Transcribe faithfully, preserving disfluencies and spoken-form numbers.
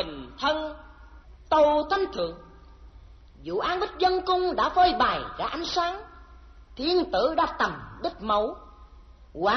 bình thân. Tâu Thánh Thượng, vụ án Bích Vân Cung đã phơi bày ra ánh sáng, thiên tử đã tầm đích mẫu,